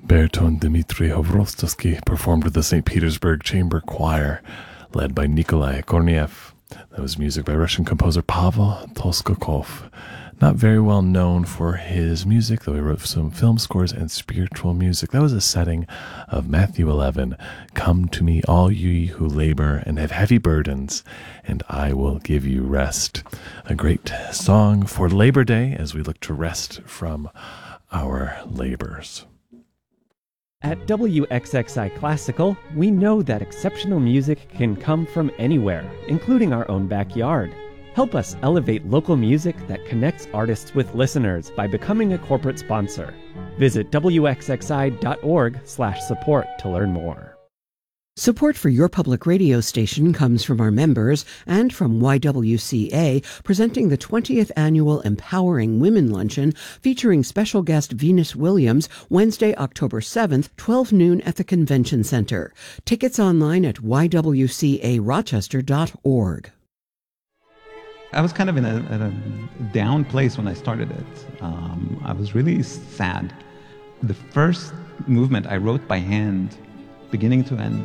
baritone Dmitry Hovrovsky performed with the St. Petersburg Chamber Choir, led by Nikolai Korniev. That was music by Russian composer Pavel Tolstokov. Not very well known for his music, though he wrote some film scores and spiritual music. That was a setting of Matthew 11. Come to me, all ye who labor and have heavy burdens, and I will give you rest. A great song for Labor Day as we look to rest from our labors. At WXXI Classical, we know that exceptional music can come from anywhere, including our own backyard. Help us elevate local music that connects artists with listeners by becoming a corporate sponsor. Visit wxxi.org/support to learn more. Support for your public radio station comes from our members and from YWCA, presenting the 20th Annual Empowering Women Luncheon, featuring special guest Venus Williams, Wednesday, October 7th, 12 noon at the Convention Center. Tickets online at ywcarochester.org. I was kind of in a down place when I started it. I was really sad. The first movement I wrote by hand, beginning to end.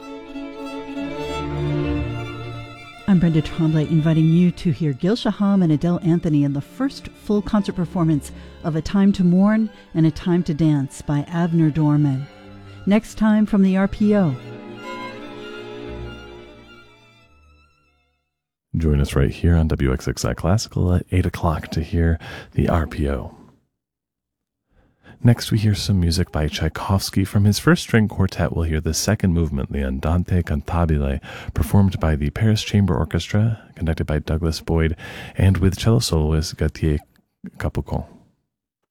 I'm Brenda Tremblay, inviting you to hear Gil Shaham and Adele Anthony in the first full concert performance of A Time to Mourn and A Time to Dance by Avner Dorman. Next time from the RPO. Join us right here on WXXI Classical at 8 o'clock to hear the RPO. Next, we hear some music by Tchaikovsky. From his first string quartet, we'll hear the second movement, the Andante Cantabile, performed by the Paris Chamber Orchestra, conducted by Douglas Boyd, and with cello soloist Gautier Capucon.